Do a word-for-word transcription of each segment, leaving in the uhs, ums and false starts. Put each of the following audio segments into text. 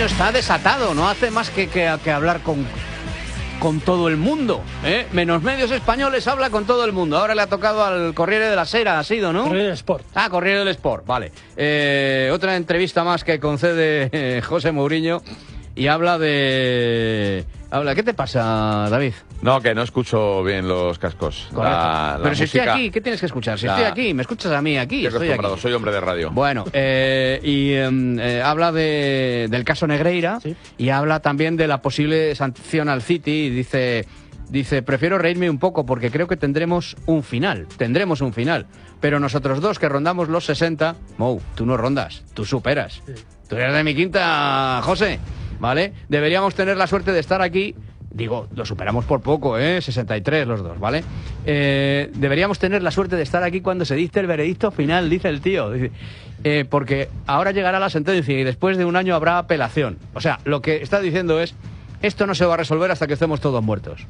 está desatado, no hace más que, que, que hablar con, con todo el mundo, ¿eh? Menos medios españoles, habla con todo el mundo. Ahora le ha tocado al Corriere della Sera, ha sido, ¿no? Corriere del Sport. Ah, Corriere del Sport, vale. Eh, otra entrevista más que concede eh, José Mourinho y habla de... Habla, ¿qué te pasa, David? No, que no escucho bien los cascos. Correcto. La, la Pero si música... estoy aquí, ¿qué tienes que escuchar? Si La... estoy aquí, me escuchas a mí aquí, Estoy estoy acostumbrado, aquí. soy hombre de radio. Bueno, eh, y eh, habla de, del caso Negreira, ¿sí? Y habla también de la posible sanción al City y dice... Dice, prefiero reírme un poco porque creo que tendremos un final, tendremos un final. Pero nosotros dos que rondamos los sesenta, Mou, tú no rondas, tú superas. Sí. Tú eres de mi quinta, José, ¿vale? Deberíamos tener la suerte de estar aquí, digo, lo superamos por poco, ¿eh? sesenta y tres los dos, ¿vale? Eh, deberíamos tener la suerte de estar aquí cuando se dicte el veredicto final, dice el tío. Dice, eh, porque ahora llegará la sentencia y después de un año habrá apelación. O sea, lo que está diciendo es, esto no se va a resolver hasta que estemos todos muertos.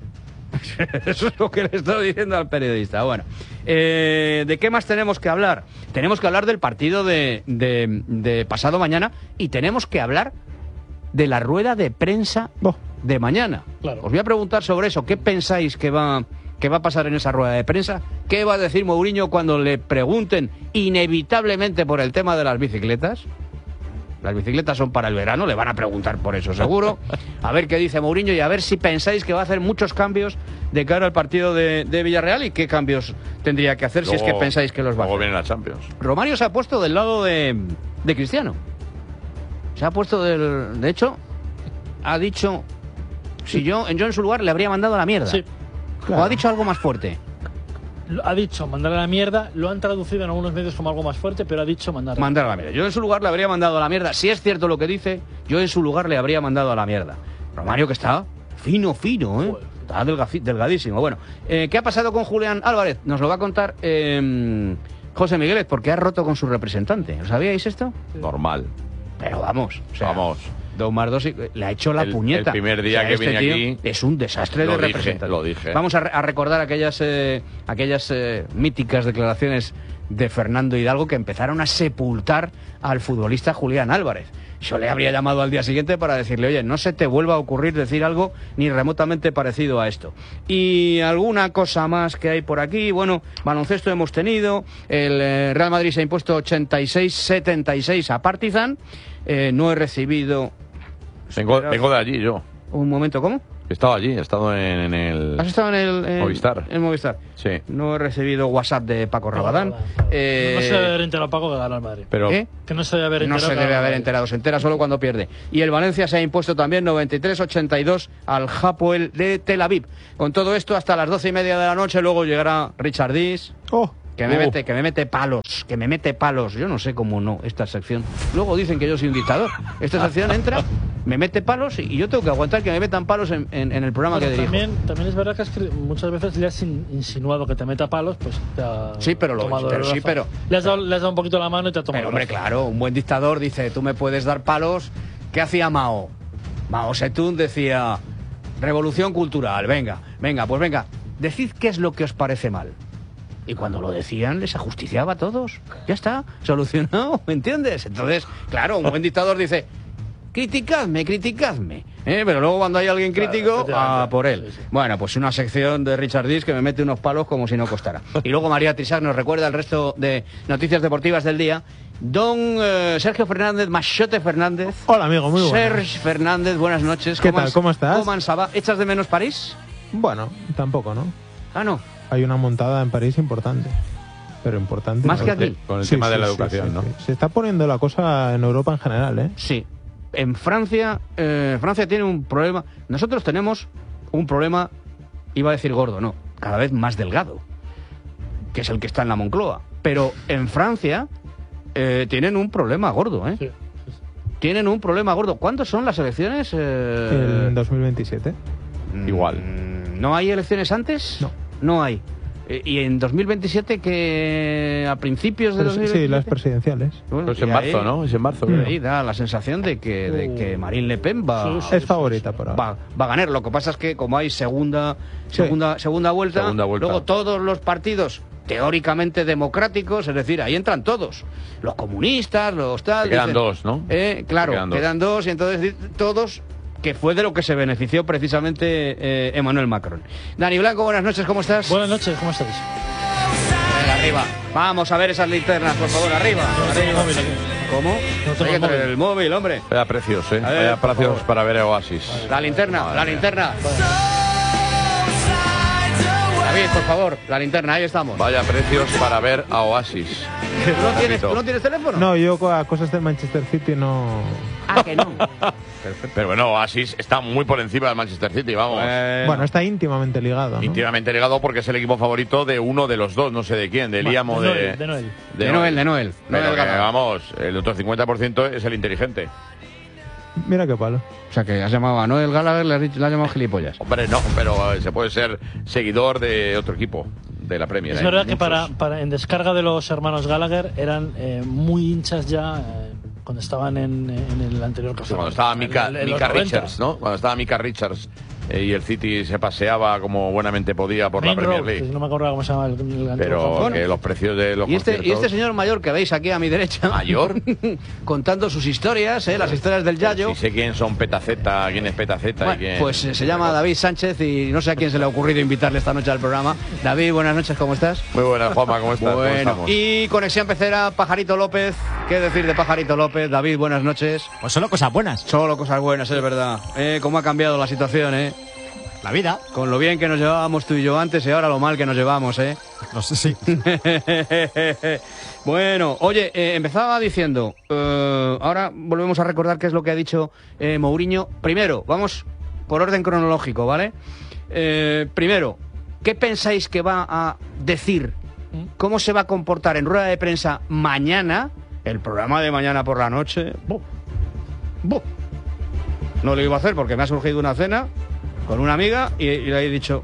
Eso es lo que le estoy diciendo al periodista. Bueno, eh, ¿de qué más tenemos que hablar? Tenemos que hablar del partido de, de, de pasado mañana y tenemos que hablar de la rueda de prensa de mañana. Claro. Os voy a preguntar sobre eso. ¿Qué pensáis que va, que va a pasar en esa rueda de prensa? ¿Qué va a decir Mourinho cuando le pregunten inevitablemente por el tema de las bicicletas? Las bicicletas son para el verano, le van a preguntar por eso seguro. A ver qué dice Mourinho y a ver si pensáis que va a hacer muchos cambios de cara al partido de, de Villarreal y qué cambios tendría que hacer luego, si es que pensáis que los va a hacer. Luego viene la Champions. Romario se ha puesto del lado de, de Cristiano. Se ha puesto del... De hecho, ha dicho... Si yo, yo en su lugar le habría mandado a la mierda. Sí, claro. O ha dicho algo más fuerte. Ha dicho mandar a la mierda, lo han traducido en algunos medios como algo más fuerte, pero ha dicho mandar a la mandar a la mierda. Yo en su lugar le habría mandado a la mierda. Si es cierto lo que dice, yo en su lugar le habría mandado a la mierda. Romario que está fino, fino, ¿eh? Bueno. Está delga- delgadísimo. Bueno, eh, ¿qué ha pasado con Julián Álvarez? Nos lo va a contar eh, José Migueles, porque ha roto con su representante. ¿Lo sabíais esto? Normal. Pero vamos, o sea, vamos. Dos más dos y le ha hecho la el, puñeta. El primer día o sea, que este vine aquí es un desastre de dije, representante. Lo dije. Vamos a, re- a recordar aquellas eh, aquellas eh, míticas declaraciones de Fernando Hidalgo que empezaron a sepultar al futbolista Julián Álvarez. Yo le habría llamado al día siguiente para decirle, oye, no se te vuelva a ocurrir decir algo ni remotamente parecido a esto. Y alguna cosa más que hay por aquí. Bueno, baloncesto hemos tenido. El eh, Real Madrid se ha impuesto ochenta y seis setenta y seis a Partizan. Eh, no he recibido... Vengo, vengo de allí yo. Un momento, ¿cómo? He estado allí, he estado en, en el... ¿Has estado en el... En, Movistar. En Movistar. Sí. No he recibido WhatsApp de Paco Rabadán. Eh... No se debe haber enterado Paco que ganó el Madrid. Pero... ¿Eh? Que no se debe haber enterado. No se debe haber enterado, se entera solo cuando pierde. Y el Valencia se ha impuesto también noventa y tres ochenta y dos al Hapoel de Tel Aviv. Con todo esto hasta las doce y media de la noche, luego llegará Richard Dis. Oh. Que me, uh. mete, que me mete palos, que me mete palos. Yo no sé cómo no, esta sección. Luego dicen que yo soy un dictador. Esta sección entra, me mete palos y yo tengo que aguantar que me metan palos en, en, en el programa bueno, que dirijo. También, también es verdad que, es que muchas veces le has insinuado que te meta palos, pues te ha sí, pero lo tomado pero, sí, pero le has, dado, le has dado un poquito la mano y te ha tomado. Pero hombre, claro, un buen dictador dice, tú me puedes dar palos. ¿Qué hacía Mao? Mao Zedong decía, revolución cultural, venga, venga, pues venga, decid qué es lo que os parece mal. Y cuando lo decían, les ajusticiaba a todos. Ya está, solucionado, ¿me entiendes? Entonces, claro, un buen dictador dice, criticadme, criticadme. ¿Eh? Pero luego cuando hay alguien crítico, claro, a por él. Sí, sí. Bueno, pues una sección de Richard Dis que me mete unos palos como si no costara. Y luego María Trisac nos recuerda el resto de noticias deportivas del día. Don eh, Sergio Fernández, Machote Fernández. Hola, amigo, muy bueno. Sergio Fernández, buenas noches. ¿Qué tal? ¿Cómo estás? ¿Cómo va? ¿Echas de menos París? Bueno, tampoco, ¿no? Ah, no. Hay una montada en París importante. Pero importante. Más que aquí. Con el sí, tema sí, de la sí, educación, sí, ¿no? Sí. Se está poniendo la cosa en Europa en general, ¿eh? Sí. En Francia, eh, Francia tiene un problema. Nosotros tenemos un problema, iba a decir gordo, no, cada vez más delgado, que es el que está en la Moncloa. Pero en Francia eh, tienen un problema gordo, ¿eh? Sí. Tienen un problema gordo. ¿Cuándo son las elecciones? Eh... En dos mil veintisiete. Mm, Igual. ¿No hay elecciones antes? No. No hay. ¿Y en dos mil veintisiete que a principios de dos mil veintisiete? Sí, las presidenciales. Bueno, pues en marzo, ahí, ¿no? Es en marzo. Mm. Ahí da la sensación de que, de que Marine Le Pen va... Sí, sí, es favorita por ahora. Va, va a ganar. Lo que pasa es que como hay segunda, segunda, sí. segunda, vuelta, segunda vuelta, luego todos los partidos teóricamente democráticos, es decir, ahí entran todos, los comunistas, los tal... Quedan dicen, dos, ¿no? Eh, claro, quedan dos. quedan dos y entonces todos... que fue de lo que se benefició precisamente eh, Emmanuel Macron. Dani Blanco, buenas noches, ¿cómo estás? Buenas noches, ¿cómo estáis? Venga, arriba. Vamos a ver esas linternas, por favor, arriba. No tengo arriba. móvil aquí. ¿Cómo? No tengo Hay que el traer móvil. el móvil, hombre. Vaya precios, ¿eh? A ver, Vaya por precios favor. para ver Oasis. La linterna, Madre la mía. linterna. David, por favor, la linterna, ahí estamos. Vaya precios para ver a Oasis. ¿Tú no tienes, ¿tú no tienes teléfono? No, yo a cosas del Manchester City no... Ah, que no. Pero bueno, Oasis está muy por encima del Manchester City, vamos. Eh, Bueno, está íntimamente ligado, ¿no? Íntimamente ligado porque es el equipo favorito de uno de los dos, no sé de quién, de Liam o de de... Noel, de Noel. de Noel, de Noel. Pero Noel que, Gallagher. vamos, el otro cincuenta por ciento es el inteligente. Mira qué palo. O sea, que has llamado a Noel Gallagher, le has, dicho, le has llamado gilipollas. Hombre, no, pero eh, se puede ser seguidor de otro equipo, de la Premier. Es Hay verdad que muchos. para, para en descarga de los hermanos Gallagher eran eh, muy hinchas ya eh, cuando estaban en, en el anterior Sí, caso. cuando estaba Mika, En- en los Mika noventa. Richards, ¿no? Cuando estaba Mika Richards eh, y el City se paseaba como buenamente podía por Main la Premier Road, League. que no me acuerdo cómo se llama el, el antiguo Pero campo. que los precios de los Y este, y conciertos- este señor mayor que veis aquí a mi derecha. ¿Mayor? contando sus historias, ¿eh? Las historias del Yayo. Sí sé quién son Petaceta, quién es Petaceta y Bueno, quién... pues eh, se llama David Sánchez y no sé a quién se le ha ocurrido invitarle esta noche al programa. David, buenas noches, ¿cómo estás? Muy buenas, Juanma, ¿cómo estás? ¿Cómo Bueno, estamos? y conexión pecera, Pajarito López. ¿Qué decir de Pajarito López? David, buenas noches. Pues solo cosas buenas. Solo cosas buenas, es verdad. Eh, ¿Cómo ha cambiado la situación, eh? La vida. Con lo bien que nos llevábamos tú y yo antes y ahora lo mal que nos llevamos, eh. No sé si. Bueno, oye, eh, empezaba diciendo, eh, ahora volvemos a recordar qué es lo que ha dicho eh, Mourinho. Primero, vamos por orden cronológico, ¿vale? Eh, primero, ¿qué pensáis que va a decir? ¿Cómo se va a comportar en rueda de prensa mañana? El programa de mañana por la noche. ¡Buh! ¡Buh! No lo iba a hacer porque me ha surgido una cena con una amiga y, y le he dicho,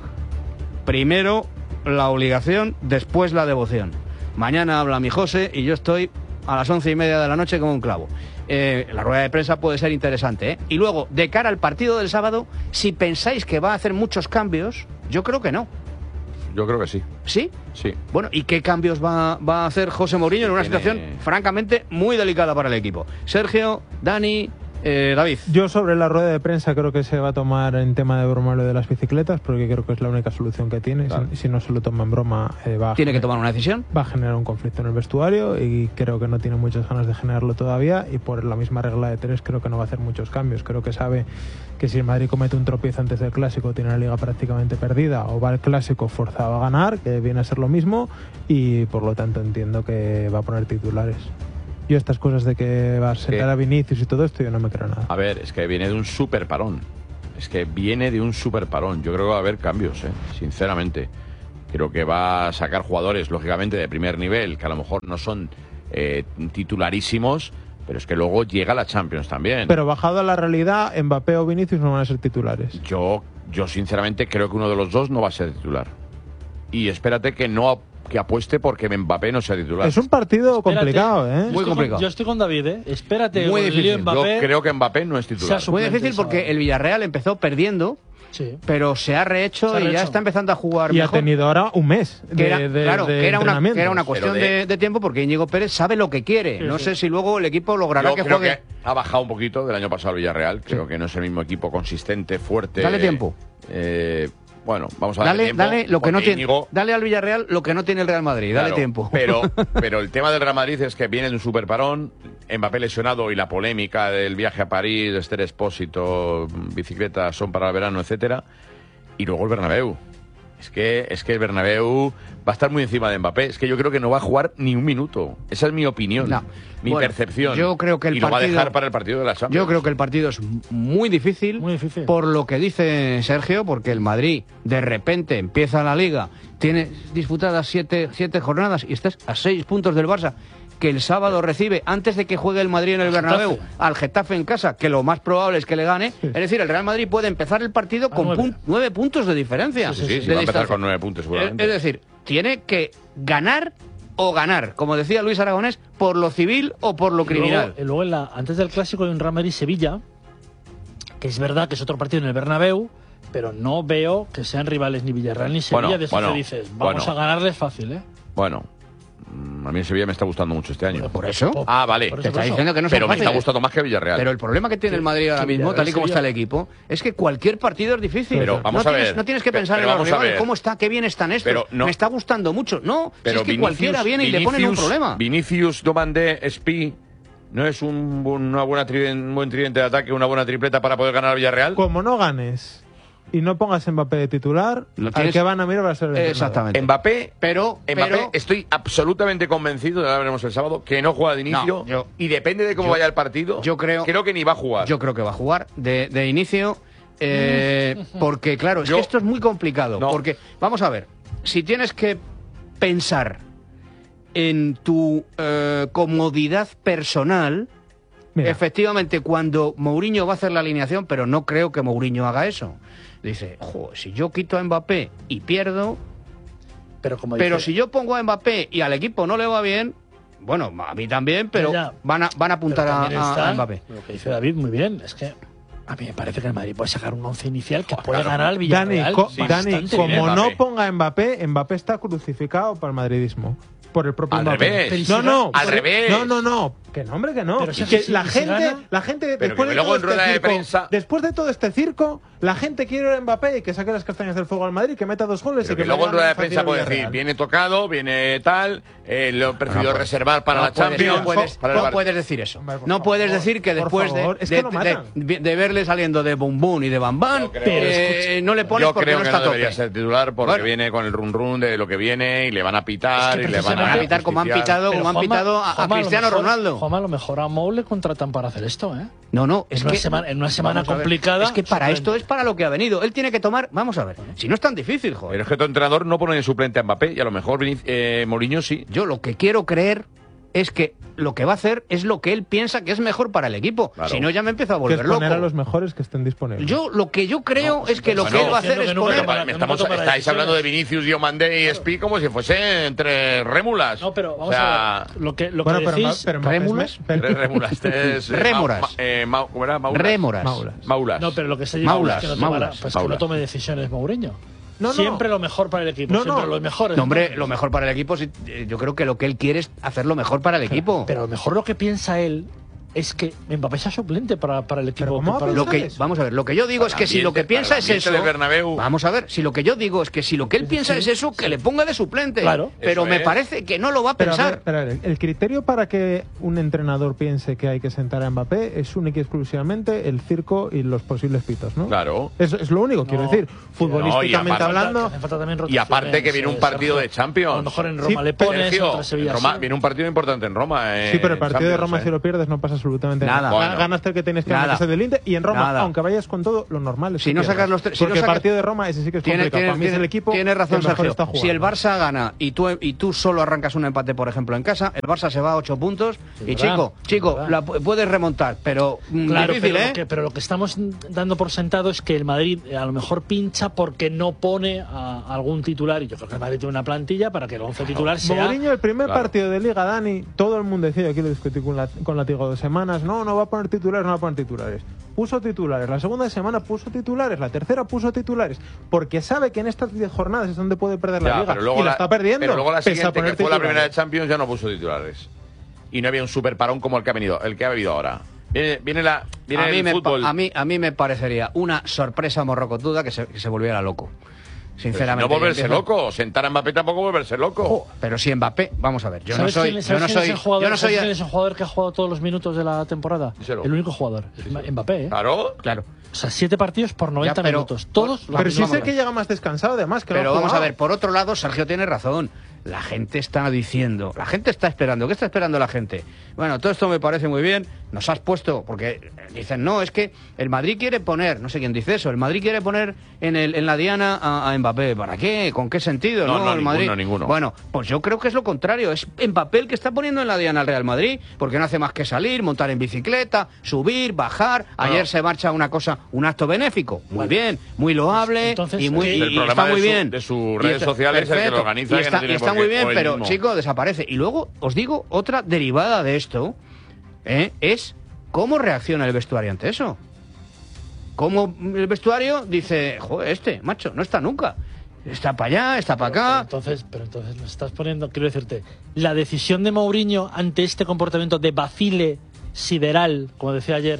primero la obligación, después la devoción. Mañana habla mi José y yo estoy a las once y media de la noche como un clavo. Eh, la rueda de prensa puede ser interesante, ¿eh? Y luego, de cara al partido del sábado, si pensáis que va a hacer muchos cambios, yo creo que no. Yo creo que sí, ¿Sí? sí. Bueno, ¿y qué cambios va, va a hacer José Mourinho en una Tiene- situación francamente muy delicada para el equipo? Sergio, Dani, eh, David. Yo sobre la rueda de prensa creo que se va a tomar en tema de broma lo de las bicicletas, porque creo que es la única solución que tiene. Claro. Si, si no se lo toma en broma, eh, va, a Tiene que gener- tomar una decisión. va a generar un conflicto en el vestuario y creo que no tiene muchas ganas de generarlo todavía, y por la misma regla de tres creo que no va a hacer muchos cambios. Creo que sabe que si el Madrid comete un tropiezo antes del Clásico tiene la Liga prácticamente perdida, o va al Clásico forzado a ganar, que viene a ser lo mismo, y por lo tanto entiendo que va a poner titulares. Yo estas cosas de que va a sentar ¿Qué? a Vinicius y todo esto, yo no me creo nada. A ver, es que viene de un super parón. Es que viene de un super parón. Yo creo que va a haber cambios, ¿eh? Sinceramente. Creo que va a sacar jugadores, lógicamente, de primer nivel, que a lo mejor no son eh, titularísimos, pero es que luego llega la Champions también. Pero bajado a la realidad, Mbappé o Vinicius no van a ser titulares. Yo, yo sinceramente creo que uno de los dos no va a ser titular. Y espérate que no que apueste porque Mbappé no sea titular. Es un partido Espérate. complicado, Yo ¿eh? Muy estoy con- complicado. yo estoy con David, ¿eh? Espérate, Muy con el lío difícil. Mbappé. Yo creo que Mbappé no es titular. Se ha Muy suplente difícil el porque sábado. el Villarreal empezó perdiendo, Sí. pero se ha rehecho Se ha y ya rehecho. está empezando a jugar Y ha mejor. tenido ahora un mes de, que era, de- claro, de que era, una, entrenamientos. que era una cuestión Pero de- de, de tiempo porque Íñigo Pérez sabe lo que quiere. Sí, no sí. sé si luego el equipo logrará Yo que creo juegue. que ha bajado un poquito del año pasado el Villarreal. Creo que no es el mismo equipo consistente, fuerte. Dale tiempo. Eh, bueno, vamos a darle Dale, tiempo. dale, lo que no porque tiene, Íñigo- dale al Villarreal lo que no tiene el Real Madrid. Dale Claro, tiempo. Pero, pero el tema del Real Madrid es que viene de un super parón, Mbappé lesionado y la polémica del viaje a París, Esther Expósito, bicicletas son para el verano, etcétera. Y luego el Bernabéu. Es que, es que el Bernabéu va a estar muy encima de Mbappé. Es que yo creo que no va a jugar ni un minuto. Esa es mi opinión, No. mi Bueno, percepción. yo creo que el y lo va a partido- dejar para el partido de la Champions. Yo creo que el partido es muy difícil, Muy difícil. por lo que dice Sergio, porque el Madrid de repente empieza la Liga, tiene disputadas siete, siete jornadas y estás a seis puntos del Barça, que el sábado recibe, antes de que juegue el Madrid en el Al Bernabéu, Getafe. al Getafe en casa, que lo más probable es que le gane. Es decir, el Real Madrid puede empezar el partido con nueve. pun- nueve puntos de diferencia. Sí, sí, sí, de va a empezar distancia. con nueve puntos seguramente. Es decir, tiene que ganar o ganar, como decía Luis Aragonés, por lo civil o por lo Y luego- criminal. y luego en la, antes del Clásico hay un Real Madrid-Sevilla, que es verdad que es otro partido en el Bernabéu, pero no veo que sean rivales ni Villarreal ni Sevilla. Bueno, de eso bueno, que dices, vamos bueno. a ganarles fácil, ¿eh? Bueno, a mí en Sevilla me está gustando mucho este año. Por eso. Ah, vale. Por Te eso, está por eso. diciendo que no son Pero me está fáciles. gustando más que Villarreal. Pero el problema que tiene el Madrid ahora que mismo, Villarreal tal y como está el sería- equipo, es que cualquier partido es difícil. Pero vamos no a tienes, ver. no tienes que Pe- pensar pero en los vamos a rivales, ver. cómo está, qué bien están estos. Pero no- Me está gustando mucho. No, si Pero es que Vinicius- cualquiera viene y le ponen un Vinicius- problema. Vinicius, Domandé, Espi, ¿no es un, bu- una buena tri- un buen tridente de ataque, una buena tripleta para poder ganar a Villarreal? Como no ganes y no pongas Mbappé de titular, Lo al tienes- que van a mirar va a ser el entrenador. Exactamente. Mbappé, Pero, Mbappé, pero estoy absolutamente convencido, ya lo veremos el sábado, que no juega de inicio. No, yo- y depende de cómo yo- vaya el partido. yo creo- Creo que ni va a jugar. yo creo que va a jugar de, de inicio. eh, porque, claro, es Yo- que esto es muy complicado. No. Porque, vamos a ver, si tienes que pensar en tu eh, comodidad personal. Mira, Efectivamente, cuando Mourinho va a hacer la alineación, pero no creo que Mourinho haga eso. Dice, "Jo, si yo quito a Mbappé y pierdo, Pero como pero dice- si yo pongo a Mbappé y al equipo no le va bien, bueno, a mí también, pero Ya, ya. van a, van a apuntar Pero a, también a- está a Mbappé. Lo que dice David, muy bien. Es que a mí me parece que el Madrid puede sacar un once inicial que puede claro. ganar al Dani, Villarreal. co- Sí, Dani, bastante como bien. bien, no Mbappé. ponga Mbappé, Mbappé está crucificado para el madridismo. Por el propio Al Mbappé. revés. Pero ¿y si No, no, Al por- revés. No, no, no. Que no, hombre, que no. Pero si- que si- la si gente, gana- la gente Pero después que de luego todo en rueda este de circo, prensa- después de todo este circo, la gente quiere a Mbappé y que saque las castañas del fuego al Madrid, que meta dos goles Pero y que que luego en rueda de Madrid prensa gane puede fácil al decir, Villarreal. viene tocado, viene tal, eh, lo he preferido puedes- reservar para no la puedes- Champions. No puedes, para el no Bar- puedes decir eso. Hombre, por No favor, puedes decir que por después de, favor, es que de, lo de- matan. de- de verle saliendo de Bum Bum y de Bam Bam, Yo creo- eh, no le pones Yo porque creo no que está no a tope. debería ser titular porque Bueno. viene con el run run de lo que viene y le van a pitar Es que y le van Van a a pitar como han justiciar. pitado, Pero como han Juanma- pitado a, a Juanma, lo Cristiano mejor- Ronaldo. Juanma, a lo mejor a Mou le contratan para hacer esto, ¿eh? No, no, es en, una que semana, en una semana vamos a ver, complicada. Es que para sorprende. esto es para lo que ha venido. Él tiene que tomar, vamos a ver, si no es tan difícil, Pero joder. es que tu entrenador no pone de suplente a Mbappé y a lo mejor Vinic- eh, Mourinho sí. Yo lo que quiero creer es que lo que va a hacer es lo que él piensa que es mejor para el equipo. Claro. Si no, ya me empiezo a Que es volver loco. poner a los mejores que estén disponibles. Yo lo que yo creo No, es que lo bueno, que él va a hacer diciendo es que no poner. me Pero Para- me que no estamos, toma estáis decisiones. hablando de Vinicius, Diomandé y Espi como si fuese entre rémulas. No, pero vamos o sea, a ver. Lo que, lo Bueno, que pero, decís. pero Mbappé es Rémulas. me- pero- tres rémulas. Este es, eh, Rémoras. Ma- ma- eh, Ma- ¿Cómo era? Maulas. Rémoras. Maulas. Maulas. No, pero lo que se dice Maulas, es que no, tomará- Maulas, pues que Maulas. no tome decisiones Mourinho. No, no. Siempre lo mejor para el equipo. No, siempre no. los mejores. No, hombre, lo mejor para el equipo, sí, eh, yo creo que lo que él quiere es hacer lo mejor para el equipo. Pero a lo mejor lo que piensa él es que Mbappé sea suplente para, para el equipo. ¿cómo va a para- Lo pensar que, eso? vamos a ver, lo que yo digo Para es que el si lo que ambiente- piensa para el es ambiente eso. del Bernabéu. Vamos a ver, si lo que yo digo es que si lo que él piensa es eso, que le ponga de suplente. Claro. Pero Eso me es. parece que no lo va a Pero a ver, pensar. pero a ver, el criterio para que un entrenador piense que hay que sentar a Mbappé es única y exclusivamente el circo y los posibles pitos, ¿no? Claro. Es, es lo único, quiero No. decir. Futbolísticamente No, y aparte- hablando. Hace falta también Y aparte rotaciones, que viene un eh, partido Sergio. de Champions. A lo mejor en Roma Sí, le pones, Sergio, contra Sevilla en Roma sí. viene un partido importante en Roma. eh, Sí, pero el partido de Champions, Roma, eh. si lo pierdes, no pasa absolutamente Nada. nada. Bueno. Ganaste el que tienes que Nada. ganar, que es el del Inter. Y en Roma, Nada. aunque vayas con todo, lo normal es Si que no pierdas. sacas los tres- si Porque no sacas- el partido de Roma, ese sí que es Tiene, complicado. tiene- Para mí es el tiene- equipo tiene razón, que mejor Sergio. está jugando. Si el Barça gana y tú, y tú solo arrancas un empate, por ejemplo, en casa, el Barça se va a ocho puntos. Es y verdad, chico, es chico, verdad. la pu- puedes remontar, pero mm, Claro, difícil, pero, ¿eh? lo que, pero lo que estamos dando por sentado es que el Madrid eh, a lo mejor pincha porque no pone a algún titular. Y yo creo que el Madrid tiene una plantilla para que el once titular sea. Mourinho, el primer Claro. partido de Liga, Dani, todo el mundo decía, aquí lo discutí con, la, con Latigo dos semanas, no, no va a poner titulares, no va a poner titulares. Puso titulares, la segunda semana puso titulares, la tercera puso titulares, porque sabe que en estas diez jornadas es donde puede perder la Ya, Liga pero luego y la, está perdiendo. Pero luego la pese a siguiente, poner que fue la titulares. primera de Champions, ya no puso titulares. Y no había un super parón como el que ha venido, el que ha habido ahora. Viene, viene la viene a, mí el me, pa- fútbol. a, mí, a mí me parecería una sorpresa morrocotuda que se, que se volviera loco. Pero Sinceramente. no volverse Yo empiezo- loco, sentar a Mbappé tampoco volverse loco. Ojo, pero si Mbappé, vamos a ver, yo no ¿Sabes soy, quién, yo sabes no quién soy, es el jugador, yo no soy, ¿sabes quién es el jugador que ha jugado todos los minutos de la temporada? Díselo. El único jugador, es Mbappé, ¿eh? Claro. claro. O sea, siete partidos por noventa Ya, pero- minutos. Todos los Pero si es mismos el que llega más descansado, además, que no Pero ha vamos a jugado. ver, por otro lado, Sergio tiene razón. La gente está diciendo, la gente está esperando. ¿Qué está esperando la gente? Bueno, todo esto me parece muy bien. Nos has puesto, porque dicen, no, es que el Madrid quiere poner, no sé quién dice eso, el Madrid quiere poner en, el, en la diana a, a Mbappé. ¿Para qué? ¿Con qué sentido? No, no, el ninguno, Madrid. ninguno. Bueno, pues yo creo que es lo contrario. Es Mbappé el que está poniendo en la diana al Real Madrid, porque no hace más que salir, montar en bicicleta, subir, bajar. Ayer No. se marcha una cosa, un acto benéfico. Muy bien, muy loable Entonces, y muy ¿qué? y El programa está muy de su- bien. de sus Y redes está- sociales, el que lo perfecto. organiza, y que no está, tiene y está por muy qué- bien, o él pero mismo. chico, desaparece. Y luego os digo otra derivada de esto, ¿eh? es cómo reacciona el vestuario ante eso. como el vestuario dice, joder, este, macho, no está nunca. Está para allá, está para acá. Pero entonces, pero entonces nos estás poniendo, quiero decirte, la decisión de Mourinho ante este comportamiento de vacile sideral, como decía ayer,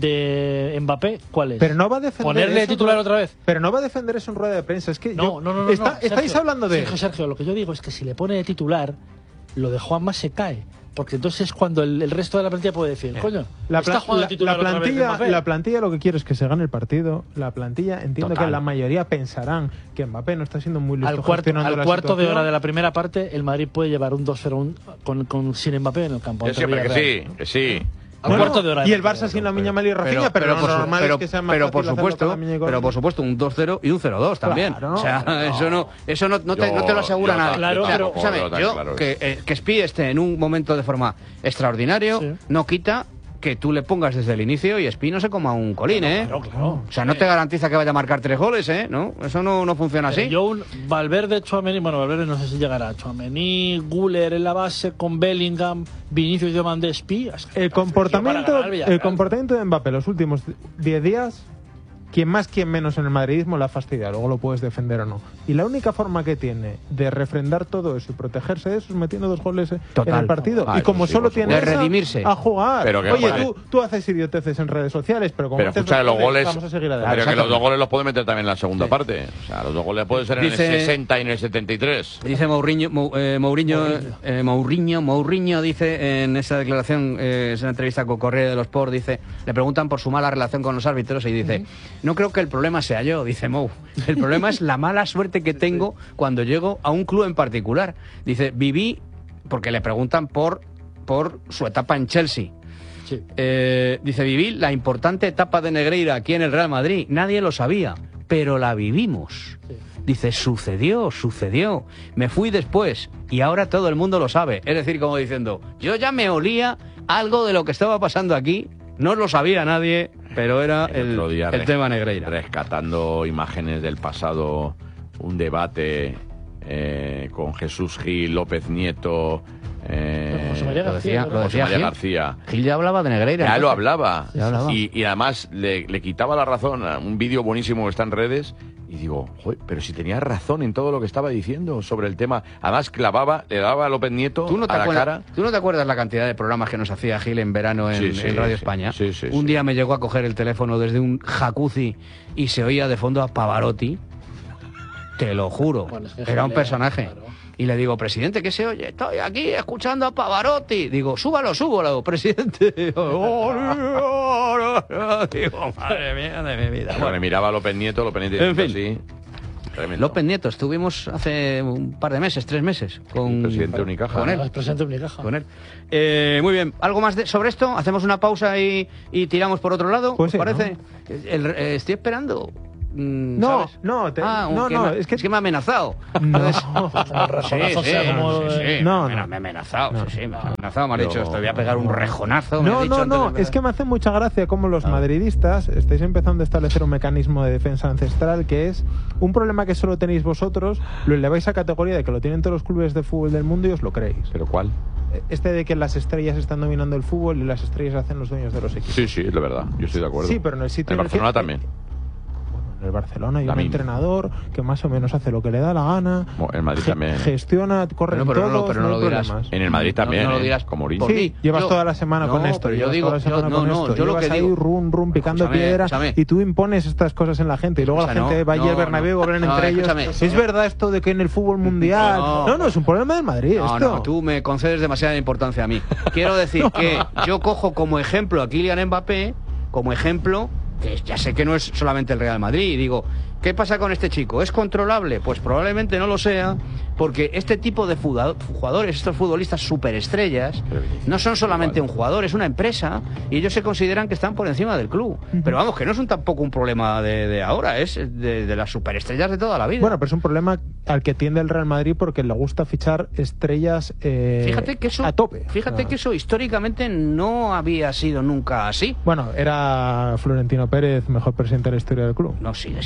de Mbappé, ¿cuál es? Pero no va a defender ¿Ponerle eso, titular otra vez? Pero no va a defender eso en rueda de prensa. Es que No, yo- no, no, no. está- no. estáis Sergio, hablando de... Sergio, Sergio, lo que yo digo es que si le pone de titular, lo de Juanma se cae. Porque entonces es cuando el, el resto de la plantilla puede decir, coño, La, está pla- jugando la- de titular la otra vez plantilla, Mbappé. la plantilla lo que quiere es que se gane el partido. La plantilla, entiendo Total. que la mayoría pensarán que Mbappé no está siendo muy listo Al cuarto, gestionando al la cuarto de situación. hora de la primera parte, el Madrid puede llevar un dos cero un- con, con, sin Mbappé en el campo. Yo ante siempre que Villarreal. sí, que sí. Al Bueno, cuarto de hora. y el Barça sin la Miñamal y Rafinha, pero, lo por, su- normal pero- es que sea más pero fácil por hacerlo supuesto, con la Miña y con- pero por supuesto un dos cero y un cero dos también. Claro, o sea, no. eso no, eso no, no, te, no te lo asegura Yo- nadie. yo Claro, O sea, pero- escúchame, yo tan yo claro que, eh, que Spi esté en un momento de forma extraordinario, Sí. no quita que tú le pongas desde el inicio y Spi no se coma un colín, ¿eh? Claro, claro. O sea, no te garantiza que vaya a marcar tres goles, ¿eh? ¿No? Eso no, no funciona Pero así. Yo un Valverde, Tchouaméni, bueno, Valverde no sé si llegará. Tchouaméni, Güler en la base con Bellingham, Vinicius de Mandespi. El comportamiento, el comportamiento de Mbappé los últimos diez días, quien más, quien menos en el madridismo la fastidia, luego lo puedes defender o no. Y la única forma que tiene de refrendar todo eso y protegerse de eso es metiendo dos goles en Total. el partido. Ah, y eso como sí, solo por tiene supuesto. De esa, redimirse. a jugar. Pero que, Oye, vale. tú, tú haces idioteces en redes sociales, pero como Pero metes escucha, dos los goles. vamos a seguir Pero adelante. que los dos goles los puede meter también en la segunda parte. O sea, los dos goles pueden ser en Dice- el sesenta y en el setenta y tres. Dice Mourinho, Mou- eh, Mourinho, eh, Mourinho, Mourinho dice en esa declaración, eh, esa entrevista con Correa de los Sport, dice, le preguntan por su mala relación con los árbitros y dice, no creo que el problema sea yo, dice Mou, el problema es la mala suerte que tengo cuando llego a un club en particular. Dice, viví, porque le preguntan por, por su etapa en Chelsea. Sí. Eh, dice, viví la importante etapa de Negreira aquí en el Real Madrid. Nadie lo sabía, pero la vivimos. Sí. Dice, sucedió, sucedió. Me fui después y ahora todo el mundo lo sabe. Es decir, como diciendo, yo ya me olía algo de lo que estaba pasando aquí. No lo sabía nadie, pero era el, otro día el res- tema Negreira. Rescatando imágenes del pasado, un debate eh, con Jesús Gil, López Nieto. Eh, José María Lo decía, García, lo ¿no? José decía María Gil. García. Gil ya hablaba de Negreira. Ya lo entonces. hablaba. Ya hablaba. Y, y además le, le quitaba la razón a un vídeo buenísimo que está en redes. Y digo, joder, pero si tenía razón en todo lo que estaba diciendo sobre el tema. Además, clavaba, le daba a López Nieto ¿Tú no, te a la acuerdas, cara. ¿Tú no te acuerdas la cantidad de programas que nos hacía Gil en verano en, Sí, sí, en Radio sí. España? Sí, sí, un sí. día me llegó a coger el teléfono desde un jacuzzi y se oía de fondo a Pavarotti. Te lo juro. Bueno, es que Era un Gil era, personaje. claro. Y le digo, presidente, ¿qué se oye? Estoy aquí escuchando a Pavarotti. Digo, súbalo, súbalo, presidente. Digo, madre mía de mi vida. Cuando Bueno, le miraba a López Nieto, López Nieto En diciendo fin. así. Tremendo. López Nieto, estuvimos hace un par de meses, tres meses, con, Presidente de Unicaja. con él. Es presidente de Unicaja. Con él. Eh, muy bien, ¿algo más de- sobre esto? ¿Hacemos una pausa y, y tiramos por otro lado? Pues ¿Os sí, parece? El- eh, estoy esperando. mm, No, ¿sabes? no, te- Ah, un- no, que no, me- es que- me ha amenazado. No. Entonces- Rejonazo, Sí, sí, o sea, como, sí, sí, eh, No, me, no. me ha amenazado, No. sí, sí, me ha amenazado, me ha Pero- dicho, te voy a pegar un rejonazo. me ha No, dicho no, antes no, de- es que me hace mucha gracia cómo los madridistas estáis empezando a establecer un mecanismo de defensa ancestral que es un problema que solo tenéis vosotros, lo eleváis a categoría de que lo tienen todos los clubes de fútbol del mundo y os lo creéis. ¿Pero cuál? Este de que las estrellas están dominando el fútbol y las estrellas hacen los dueños de los equipos. Sí, sí, es la verdad. Yo estoy de acuerdo. Sí, pero en el sitio En en el que- Barcelona también. En el Barcelona hay un También. entrenador que más o menos hace lo que le da la gana, Bueno, en Madrid ge- también. gestiona, corre Pero- en pero no lo- todos, pero no no hay lo dirás. problemas. En el Madrid también, no, no lo ¿eh? dirás Como Mourinho. por Sí, mí. llevas Yo- toda la semana no, con esto, pero yo llevas digo, toda la semana yo- no, con no, esto, yo lo llevas que ahí digo- rum, rum, picando Escúchame, piedra escúchame. y tú impones estas cosas en la gente y luego la Escucha, gente no, va allí al no, Bernabéu, no. hablan No, entre ellos. escúchame. Es verdad esto de que en el fútbol mundial... No. No, no, es un problema del Madrid No, esto. no, tú me concedes demasiada importancia a mí. Quiero decir que yo cojo como ejemplo a Kylian Mbappé, como ejemplo, que ya sé que no es solamente el Real Madrid, y digo, ¿qué pasa con este chico? ¿Es controlable? Pues probablemente no lo sea, porque este tipo de fuda- jugadores, estos futbolistas superestrellas, no son solamente un jugador, es una empresa, y ellos se consideran que están por encima del club. Pero vamos, que no es un, tampoco un problema de, de ahora, es de, de las superestrellas de toda la vida. Bueno, pero es un problema al que tiende el Real Madrid porque le gusta fichar estrellas eh, Fíjate que eso, a tope. fíjate Ah. que eso históricamente no había sido nunca así. Bueno, era Florentino Pérez mejor presidente de la historia del club. No sigue siendo. Por lo el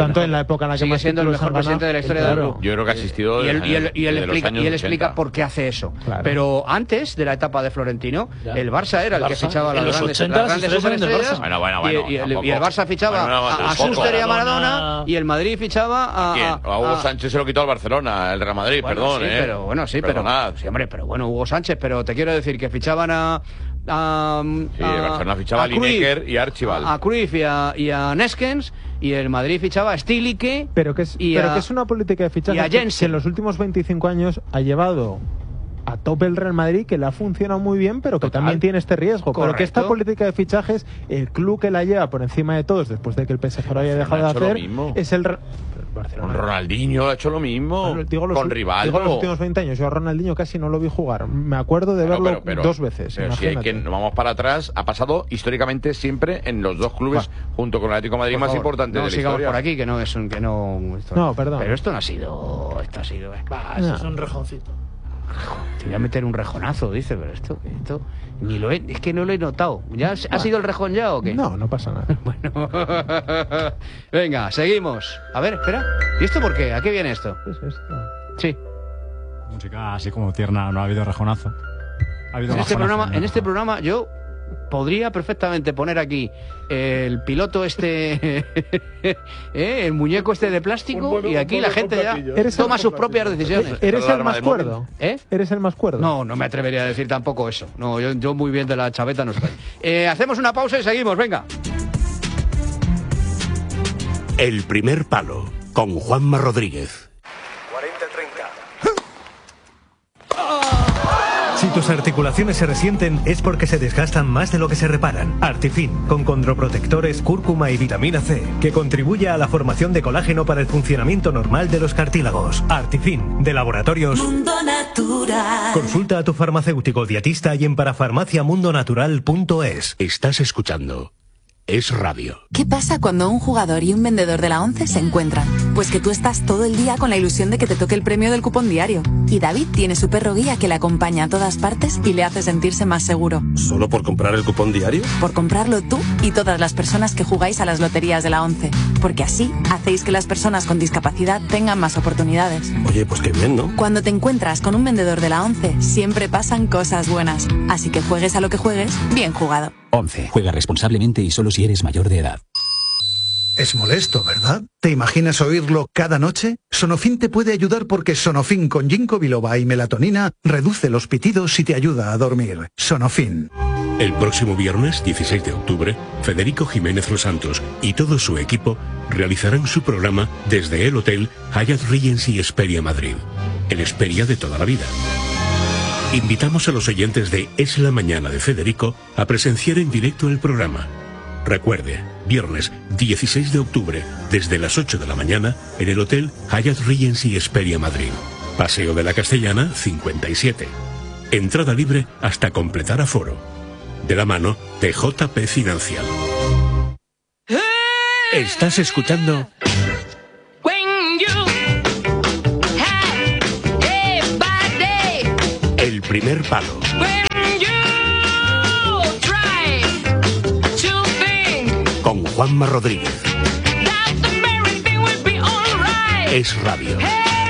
tanto, en la época en la que sigue más siendo el títulos mejor han presidente de la ganado, historia claro. del club. Yo creo que ha asistido y él, y él, y él desde los explica, años y él explica ochenta. por qué hace eso. Claro. Pero antes de la etapa de Florentino, Ya. el Barça era el, El que Barça, fichaba a en las los grandes, ochenta las grandes las estrellas eran del superestrellas. Barça. Bueno, bueno, bueno, y, y el, tampoco. y el Barça fichaba Bueno, no, a, a tampoco. Schuster y a Maradona, Maradona. y el Madrid fichaba a... ¿Quién? A Hugo a- Sánchez se lo quitó al Barcelona, el Real Madrid, Bueno, perdón, sí, ¿eh? pero bueno, sí, Perdonad. pero sí, hombre, pero bueno, Hugo Sánchez, pero te quiero decir que fichaban a a, Sí, a- el Barcelona fichaba a Cruyff, Lineker y a Archibald. a, a Cruyff y a, y a Neskens, y el Madrid fichaba a Stilicke, Pero que es, y pero a- que es una política de y a fichajes que, Jensen. que en los últimos veinticinco años ha llevado a tope el Real Madrid, que le ha funcionado muy bien, pero que Total. también tiene este riesgo. Pero que esta Correcto. política de fichajes, el club que la lleva por encima de todos, después de que el P S G lo haya dejado de ha hecho lo hacer, mismo. es el... Re- Pero el Con Barcelona... Ronaldinho ha hecho lo mismo. Bueno, digo los, con ul- Rivaldo. digo los últimos veinte años. Yo a Ronaldinho casi no lo vi jugar. Me acuerdo de Claro, verlo pero- pero- dos veces. Pero si hay imagínate. que nos vamos para atrás, ha pasado históricamente siempre en los dos clubes, junto con el Atlético de Madrid, Por más favor, importantes no de la sigamos historia. por aquí, que no es un que no esto- No, perdón. pero esto no ha sido esto ha sido eh. Bah, eso es un rejoncito. Te voy a meter un rejonazo, dice, pero esto esto ni lo he, es que no lo he notado. ¿Ya ha sido el rejón ya o qué? No, no pasa nada. Bueno. Venga, seguimos. A ver, espera. ¿Y esto por qué? ¿A qué viene esto? ¿Qué es esto? Sí. Música así como tierna, no ha habido rejonazo. Ha habido En este bajonazo, programa, ¿no? en este programa yo podría perfectamente poner aquí el piloto este, ¿eh? el muñeco este de plástico, Un bueno- y aquí un la bueno gente con ya platillo. Eres toma el- sus propias decisiones. ¿Eres la el alarma más del móvil. cuerdo? ¿Eh? ¿Eres el más cuerdo? No, no me atrevería a decir tampoco eso. No, yo, yo muy bien de la chaveta no estoy. Eh, hacemos una pausa y seguimos, venga. El primer palo, con Juanma Rodríguez. Si tus articulaciones se resienten es porque se desgastan más de lo que se reparan. Artifin, con condroprotectores, cúrcuma y vitamina C, que contribuye a la formación de colágeno para el funcionamiento normal de los cartílagos. Artifin, de Laboratorios Mundo Natural. Consulta a tu farmacéutico dietista y en parafarmaciamundonatural punto es. Estás escuchando Es Radio. ¿Qué pasa cuando un jugador y un vendedor de la ONCE se encuentran? Pues que tú estás todo el día con la ilusión de que te toque el premio del cupón diario. Y David tiene su perro guía que le acompaña a todas partes y le hace sentirse más seguro. ¿Solo por comprar el cupón diario? Por comprarlo tú y todas las personas que jugáis a las loterías de la ONCE. Porque así hacéis que las personas con discapacidad tengan más oportunidades. Oye, pues qué bien, ¿no? Cuando te encuentras con un vendedor de la ONCE, siempre pasan cosas buenas. Así que juegues a lo que juegues, bien jugado. once. Juega responsablemente y solo si eres mayor de edad. Es molesto, ¿verdad? ¿Te imaginas oírlo cada noche? Sonofin te puede ayudar porque Sonofin con ginkgo biloba y melatonina reduce los pitidos y te ayuda a dormir. Sonofin. El próximo viernes, dieciséis de octubre, Federico Jiménez Los Santos y todo su equipo realizarán su programa desde el Hotel Hyatt Regency Esperia Madrid, el Esperia de toda la vida. Invitamos a los oyentes de Es la Mañana de Federico a presenciar en directo el programa. Recuerde, viernes dieciséis de octubre, desde las ocho de la mañana, en el Hotel Hyatt Regency Esperia Madrid. Paseo de la Castellana, cincuenta y siete. Entrada libre hasta completar aforo. De la mano de J P Financial. Estás escuchando El primer palo. Con Juanma Rodríguez. Es Radio.